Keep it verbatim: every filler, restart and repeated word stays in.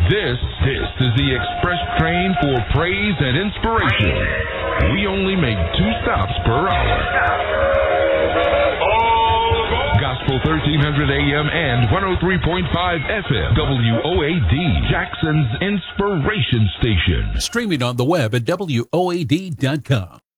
This, this is the express train for praise and inspiration. We only make two stops per hour. Gospel thirteen hundred A M and one oh three point five F M. W O A D, Jackson's Inspiration Station. Streaming on the web at W O A D dot com.